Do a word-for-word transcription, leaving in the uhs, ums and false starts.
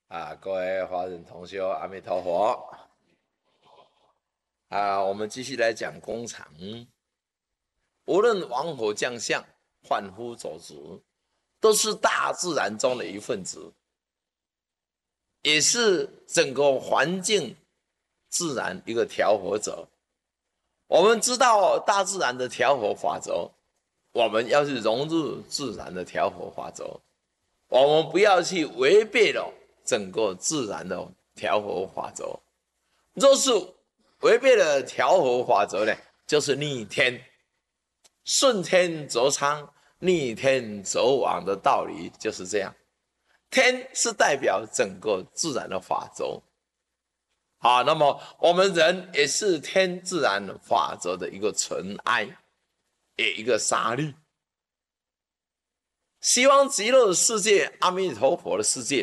啊，各位华人同修，阿弥陀佛！啊，我们继续来讲工厂。无论王侯将相、贩夫走卒，都是大自然中的一份子，也是整个环境自然一个调和者。我们知道大自然的调和法则，我们要去融入自然的调和法则，我们不要去违背了整个自然的调和法则。若是违背了调和法则呢，就是逆天，顺天则昌，逆天则亡的道理就是这样。天是代表整个自然的法则，好，那么我们人也是天自然法则的一个尘埃，也一个沙粒。希望极乐的世界，阿弥陀佛的世界